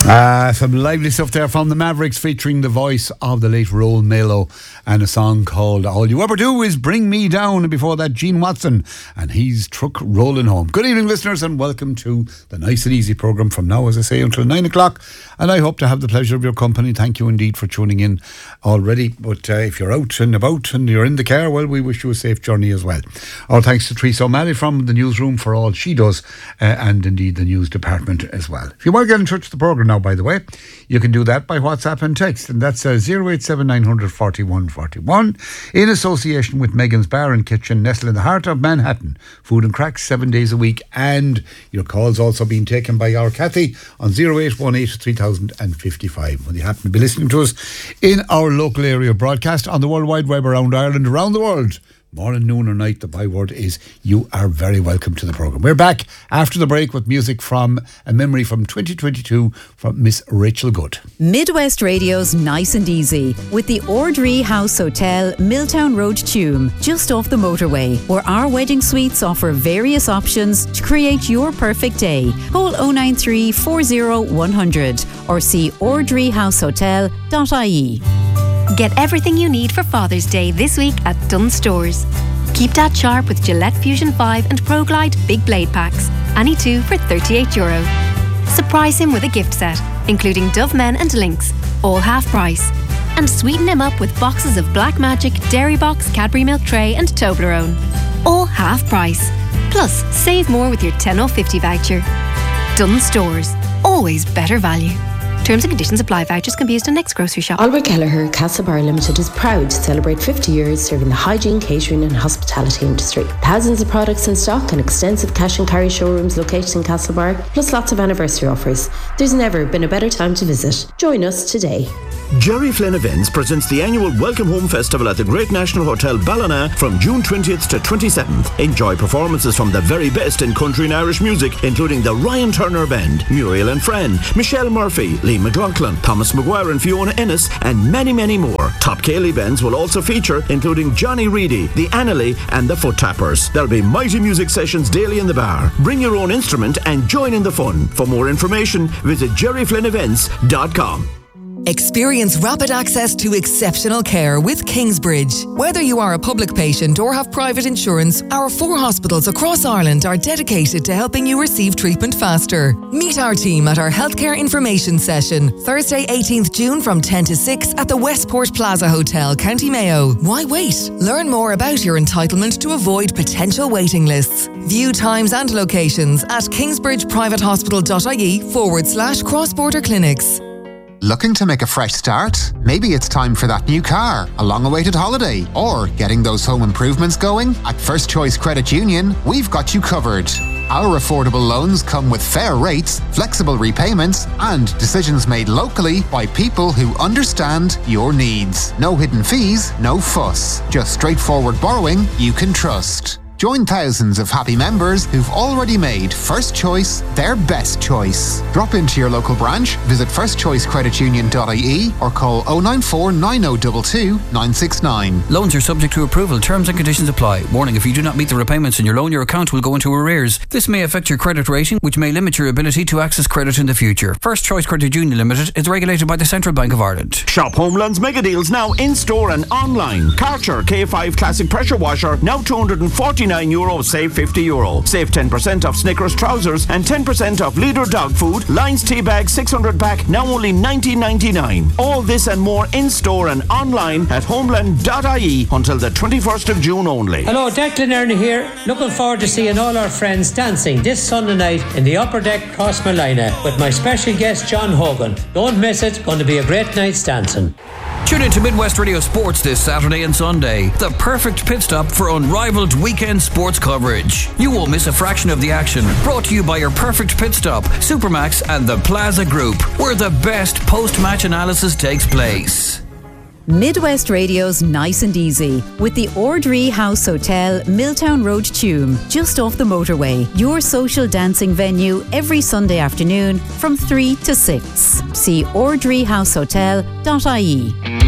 Some lively stuff there from the Mavericks, featuring the voice of the late Roll Melo, and a song called All You Ever Do Is Bring Me Down, and before that Gene Watson and He's Truck Rolling Home. Good evening, listeners, and welcome to the Nice and Easy programme from now, as I say, until 9 o'clock, and I hope to have the pleasure of your company. Thank you indeed for tuning in already, but if you're out and about and you're in the car, well, we wish you a safe journey as well. All thanks to Teresa O'Malley from the newsroom for all she does, and indeed the news department as well. If you want to get in touch with the programme now, by the way, you can do that by WhatsApp and text, and that's 087 900 41 41, in association with Megan's Bar and Kitchen, nestled in the heart of Manhattan. Food and cracks 7 days a week, and your calls also being taken by our Kathy on 0818 3055 when you happen to be listening to us in our local area broadcast on the World Wide Web, around Ireland, around the world. Morning, noon or night, the byword is you are very welcome to the programme. We're back after the break with music from a memory from 2022 from Miss Rachel Good. Midwest Radio's Nice and Easy with the Ordree House Hotel, Milltown Road, Tuam, just off the motorway, where our wedding suites offer various options to create your perfect day. Call 093 40 100 or see ordreehousehotel.ie. Get everything you need for Father's Day this week at Dunnes Stores. Keep Dad sharp with Gillette Fusion 5 and Pro Glide Big Blade Packs. Any two for €38. Surprise him with a gift set, including Dove Men and Lynx, all half price. And sweeten him up with boxes of Black Magic, Dairy Box, Cadbury Milk Tray and Toblerone, all half price. Plus, save more with your 10/50 voucher. Dunnes Stores, always better value. Terms and conditions apply. Vouchers can be used on next grocery shop. Albert Kelleher Castlebar Limited is proud to celebrate 50 years serving the hygiene, catering and hospitality industry. Thousands of products in stock and extensive cash and carry showrooms located in Castlebar, plus lots of anniversary offers. There's never been a better time to visit. Join us today. Jerry Flynn Events presents the annual Welcome Home Festival at the Great National Hotel Ballina from June 20th to 27th. Enjoy performances from the very best in country and Irish music, including the Ryan Turner Band, Muriel and Friend, Michelle Murphy, Lee McLaughlin, Thomas Maguire and Fiona Ennis, and many, many more. Top Cayley bands will also feature, including Johnny Reedy, the Annalee and the Foot Tappers. There'll be mighty music sessions daily in the bar. Bring your own instrument and join in the fun. For more information, visit jerryflynnevents.com. Experience rapid access to exceptional care with Kingsbridge. Whether you are a public patient or have private insurance, our 4 hospitals across Ireland are dedicated to helping you receive treatment faster. Meet our team at our healthcare information session, Thursday 18th June from 10 to 6 at the Westport Plaza Hotel, County Mayo. Why wait? Learn more about your entitlement to avoid potential waiting lists. View times and locations at kingsbridgeprivatehospital.ie/cross-border clinics. Looking to make a fresh start? Maybe it's time for that new car, a long-awaited holiday, or getting those home improvements going? At First Choice Credit Union, we've got you covered. Our affordable loans come with fair rates, flexible repayments, and decisions made locally by people who understand your needs. No hidden fees, no fuss. Just straightforward borrowing you can trust. Join thousands of happy members who've already made First Choice their best choice. Drop into your local branch, visit firstchoicecreditunion.ie or call 094 9022 969. Loans are subject to approval. Terms and conditions apply. Warning: if you do not meet the repayments in your loan, your account will go into arrears. This may affect your credit rating, which may limit your ability to access credit in the future. First Choice Credit Union Limited is regulated by the Central Bank of Ireland. Shop Homeland's mega deals now in store and online. Karcher K5 Classic Pressure Washer now €249, save €50. Save 10% off Snickers trousers and 10% off Leader dog food. Lions tea bag 600 pack now only $19.99. All this and more in store and online at homeland.ie until the 21st of June only. Hello, Declan Ernie here. Looking forward to seeing all our friends dancing this Sunday night in the Upper Deck Cross Malina with my special guest John Hogan. Don't miss it. Going to be a great night's dancing. Tune in to Midwest Radio Sports this Saturday and Sunday. The perfect pit stop for unrivaled weekend sports coverage. You won't miss a fraction of the action. Brought to you by your Perfect Pit Stop, Supermax and the Plaza Group, where the best post-match analysis takes place. Midwest Radio's Nice and Easy with the Ordree House Hotel, Milltown Road, Tuam, just off the motorway. Your social dancing venue every Sunday afternoon from 3 to 6. See ordreehousehotel.ie.